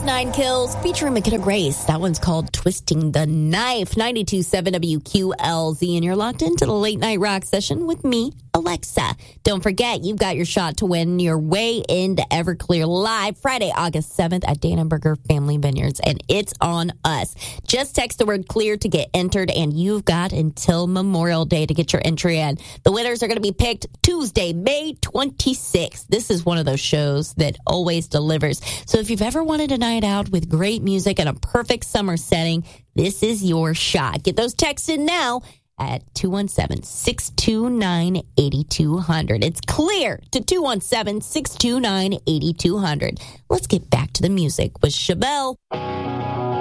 Nine Kills featuring McKenna Grace. That one's called Twisting the Knife. 92.7 WQLZ, and you're locked into the Late Night Rock Session with me, Alexa. Don't forget, you've got your shot to win your way into Everclear Live Friday, August 7th at Dannenberger Family Vineyards, and it's on us. Just text the word clear to get entered, and you've got until Memorial Day to get your entry in. The winners are going to be picked Tuesday, May 26th. This is one of those shows that always delivers. So if you've ever wanted a night out with great music and a perfect summer setting, this is your shot. Get those texts in now at 217-629-8200. It's clear to 217-629-8200. Let's get back to the music with Chevelle.